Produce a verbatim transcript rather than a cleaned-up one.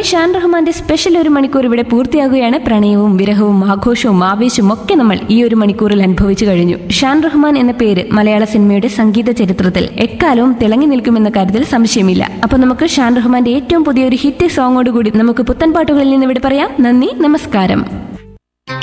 ഷാൻ റഹ്മാന്റെ സ്പെഷ്യൽ ഒരു മണിക്കൂർ ഇവിടെ പൂർത്തിയാകുകയാണ്. പ്രണയവും വിരഹവും ആഘോഷവും ആവേശവും ഒക്കെ നമ്മൾ ഈ ഒരു മണിക്കൂറിൽ അനുഭവിച്ചു കഴിഞ്ഞു. ഷാൻ റഹ്മാൻ എന്ന പേര് മലയാള സിനിമയുടെ സംഗീത ചരിത്രത്തിൽ എക്കാലവും തിളങ്ങി നിൽക്കുമെന്ന കാര്യത്തിൽ സംശയമില്ല. അപ്പൊ നമുക്ക് ഷാൻ റഹ്മാന്റെ ഏറ്റവും പുതിയൊരു ഹിറ്റ് സോങ്ങോട് കൂടി നമുക്ക് പുത്തൻ പാട്ടുകളിൽ നിന്ന് ഇവിടെ പറയാം. നന്ദി, നമസ്കാരം.